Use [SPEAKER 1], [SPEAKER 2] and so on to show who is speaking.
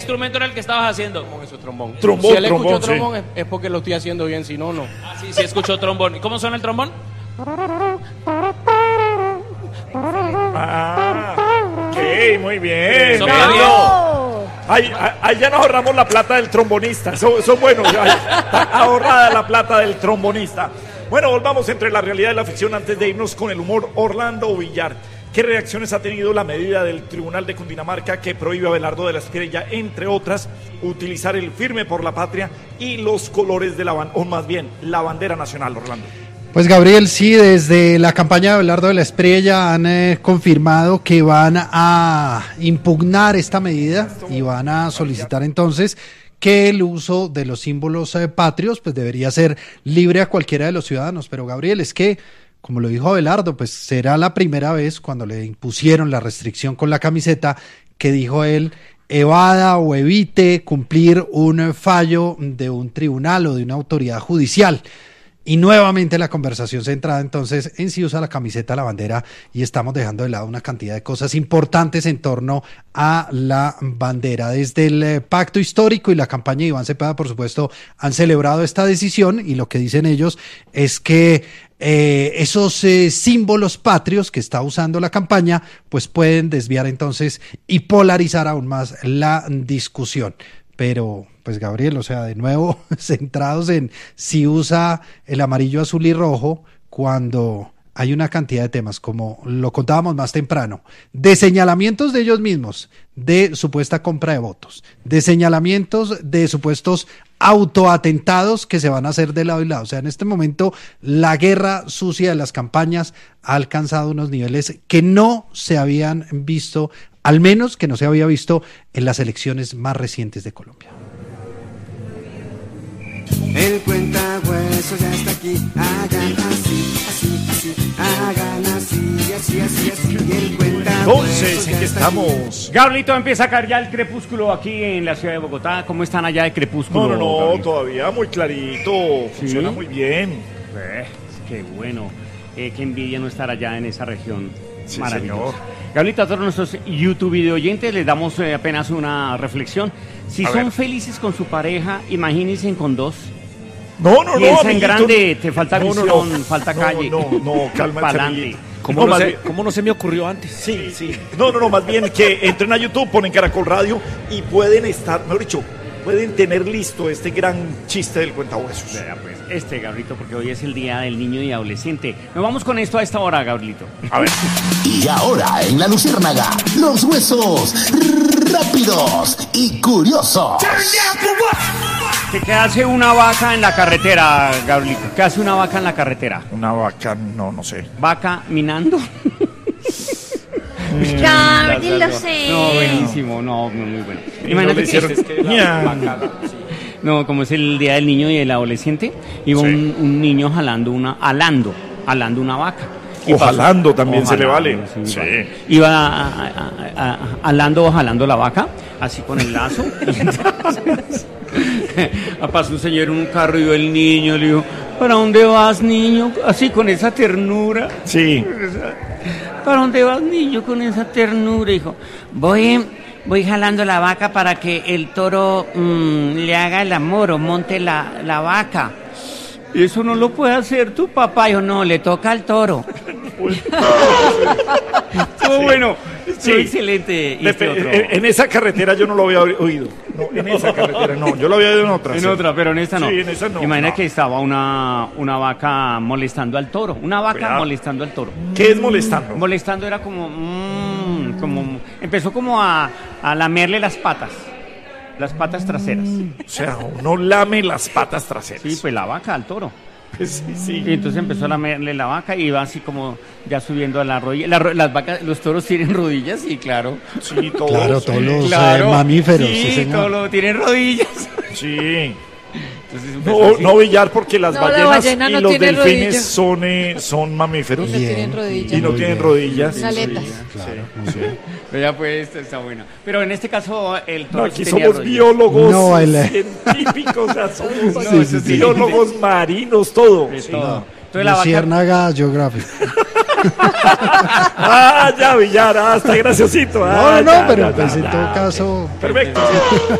[SPEAKER 1] instrumento era el que estabas haciendo?
[SPEAKER 2] ¿Cómo es su trombón?
[SPEAKER 3] Trombón,
[SPEAKER 2] Si él escuchó
[SPEAKER 3] trombón,
[SPEAKER 2] trombón es porque lo estoy haciendo bien, si no, no.
[SPEAKER 1] Ah, sí, sí, escuchó trombón. ¿Y cómo suena el trombón?
[SPEAKER 3] Ok, muy bien.
[SPEAKER 1] Sopla bien.
[SPEAKER 3] Ahí ya nos ahorramos la plata del trombonista. Eso es bueno. Ya está ahorrada la plata del trombonista. Bueno, volvamos entre la realidad y la ficción antes de irnos con el humor. Orlando Villar. ¿Qué reacciones ha tenido la medida del Tribunal de Cundinamarca que prohíbe a Abelardo de la Espriella, entre otras, utilizar el firme por la patria y los colores de la bandera nacional, Orlando?
[SPEAKER 4] Pues Gabriel, sí, desde la campaña de Abelardo de la Espriella han confirmado que van a impugnar esta medida y van a solicitar entonces que el uso de los símbolos patrios pues debería ser libre a cualquiera de los ciudadanos. Pero Gabriel, es que, como lo dijo Abelardo, pues será la primera vez cuando le impusieron la restricción con la camiseta que dijo él evada o evite cumplir un fallo de un tribunal o de una autoridad judicial. Y nuevamente la conversación centrada entonces en si usa la camiseta, la bandera, y estamos dejando de lado una cantidad de cosas importantes en torno a la bandera. Desde el pacto histórico y la campaña de Iván Cepeda, por supuesto, han celebrado esta decisión, y lo que dicen ellos es que esos símbolos patrios que está usando la campaña pues pueden desviar entonces y polarizar aún más la discusión. Pero, pues Gabriel, o sea, de nuevo centrados en si usa el amarillo, azul y rojo cuando hay una cantidad de temas, como lo contábamos más temprano, de señalamientos de ellos mismos, de supuesta compra de votos, de señalamientos de supuestos autoatentados que se van a hacer de lado y lado. O sea, en este momento la guerra sucia de las campañas ha alcanzado unos niveles que no se habían visto, al menos que no se había visto en las elecciones más recientes de Colombia.
[SPEAKER 5] El cuentahueso ya está aquí, hagan así, así, así, hagan así, así, así, así, el cuentahueso.
[SPEAKER 3] Entonces, ¿en qué estamos?
[SPEAKER 6] Gabrielito, empieza a caer ya el crepúsculo aquí en la ciudad de Bogotá. ¿Cómo están allá de crepúsculo?
[SPEAKER 3] No,
[SPEAKER 6] Gabrielito?
[SPEAKER 3] todavía muy clarito.
[SPEAKER 6] ¿Sí?
[SPEAKER 3] Funciona muy bien.
[SPEAKER 6] Qué bueno. Qué envidia no estar allá en esa región.
[SPEAKER 3] Sí,
[SPEAKER 6] Maravilloso.
[SPEAKER 3] señor.
[SPEAKER 6] Gabrielito, a todos nuestros YouTube video oyentes les damos apenas una reflexión. Si
[SPEAKER 3] A
[SPEAKER 6] son
[SPEAKER 3] ver.
[SPEAKER 6] felices con su pareja, imagínense con dos.
[SPEAKER 3] No,
[SPEAKER 6] Piensa en
[SPEAKER 3] amiguito.
[SPEAKER 6] grande, te falta visión, falta
[SPEAKER 3] No,
[SPEAKER 6] calle.
[SPEAKER 3] No, cálmate,
[SPEAKER 6] Pa'lante.
[SPEAKER 3] amiguito.
[SPEAKER 1] ¿Cómo
[SPEAKER 3] más
[SPEAKER 1] no se me ocurrió antes?
[SPEAKER 3] Sí. No, más bien que entren a YouTube, ponen Caracol Radio y pueden estar, mejor dicho, pueden tener listo este gran chiste del cuentahuesos.
[SPEAKER 6] Vea, pues, Gabrielito, porque hoy es el día del niño y adolescente. Nos vamos con esto a esta hora, Gabrielito.
[SPEAKER 3] A ver.
[SPEAKER 7] Y ahora en La Luciérnaga, los huesos rápidos y curiosos.
[SPEAKER 6] ¿Qué hace una vaca en la carretera, Gabrielito? ¿Qué hace una vaca en la carretera?
[SPEAKER 3] Una vaca, no sé.
[SPEAKER 6] ¿Vaca minando?
[SPEAKER 8] Gabriel, lo sé.
[SPEAKER 6] No, buenísimo, muy bueno.
[SPEAKER 3] Y
[SPEAKER 6] Imagínate
[SPEAKER 3] no le
[SPEAKER 6] que
[SPEAKER 3] hicieron-
[SPEAKER 6] es que
[SPEAKER 3] Ña.
[SPEAKER 6] no, como es el día del niño y el adolescente, iba
[SPEAKER 3] Sí.
[SPEAKER 6] un niño alando una vaca. Y
[SPEAKER 3] O
[SPEAKER 6] pasó-
[SPEAKER 3] jalando también se le vale.
[SPEAKER 6] sí,
[SPEAKER 3] Sí.
[SPEAKER 6] vale. Iba jalando la vaca, así con el lazo. Y entonces, pasó un señor en un carro y vio el niño, le dijo, ¿para dónde vas, niño? Así con esa ternura.
[SPEAKER 3] Sí.
[SPEAKER 6] ¿Para dónde vas, niño, con esa ternura? Dijo, voy jalando la vaca para que el toro le haga el amor o monte la vaca. Eso no lo puede hacer tu papá. Dijo, no, le toca al toro. Estuvo bueno, estuvo
[SPEAKER 3] Sí.
[SPEAKER 6] excelente. Y este otro.
[SPEAKER 3] En esa carretera yo no lo había oído. No, en esa carretera no. Yo lo había oído en otra.
[SPEAKER 6] En
[SPEAKER 3] sí.
[SPEAKER 6] otra, pero en esta no.
[SPEAKER 3] Sí, en esa no.
[SPEAKER 6] Imagina
[SPEAKER 3] No.
[SPEAKER 6] que estaba una vaca molestando al toro. Una vaca
[SPEAKER 3] Cuidado.
[SPEAKER 6] molestando al toro.
[SPEAKER 3] ¿Qué es molestando?
[SPEAKER 6] Molestando era como empezó como a lamerle las patas traseras.
[SPEAKER 3] O sea, uno lame las patas traseras.
[SPEAKER 6] Sí, pues la vaca al toro.
[SPEAKER 3] Pues sí.
[SPEAKER 6] Y entonces empezó a lamerle la vaca y iba así como ya subiendo a la rodilla. Las vacas, los toros tienen rodillas, sí, claro.
[SPEAKER 3] Sí, todos.
[SPEAKER 4] Claro, todos los
[SPEAKER 6] Claro.
[SPEAKER 4] mamíferos,
[SPEAKER 6] Sí,
[SPEAKER 4] sí, señor.
[SPEAKER 6] todos tienen rodillas.
[SPEAKER 3] Sí.
[SPEAKER 6] Entonces empezó así.
[SPEAKER 3] No Villar, porque las
[SPEAKER 8] No, la
[SPEAKER 3] ballenas
[SPEAKER 8] ballena
[SPEAKER 3] y
[SPEAKER 8] no
[SPEAKER 3] los
[SPEAKER 8] tiene
[SPEAKER 3] delfines son mamíferos.
[SPEAKER 8] No tienen rodillas.
[SPEAKER 3] Y no
[SPEAKER 4] Muy
[SPEAKER 3] tienen
[SPEAKER 4] bien.
[SPEAKER 3] rodillas.
[SPEAKER 8] Aletas.
[SPEAKER 4] Claro.
[SPEAKER 6] Pero ya pues, está bueno. Pero en este caso el toro
[SPEAKER 3] No,
[SPEAKER 6] sí
[SPEAKER 3] aquí
[SPEAKER 6] tenía
[SPEAKER 3] somos
[SPEAKER 6] rodillas.
[SPEAKER 3] biólogos
[SPEAKER 4] No,
[SPEAKER 3] científicos, o sea, somos
[SPEAKER 6] Sí, sí, sí.
[SPEAKER 3] biólogos marinos, todo.
[SPEAKER 6] De
[SPEAKER 3] Sí.
[SPEAKER 6] todo. Entonces la vaca...
[SPEAKER 4] Luciérnaga Geographic.
[SPEAKER 3] Ya, Villar, está graciosito.
[SPEAKER 4] No,
[SPEAKER 3] Ya,
[SPEAKER 4] pero
[SPEAKER 3] ya,
[SPEAKER 4] pues
[SPEAKER 3] ya,
[SPEAKER 4] en
[SPEAKER 3] ya.
[SPEAKER 4] todo caso...
[SPEAKER 3] Perfecto.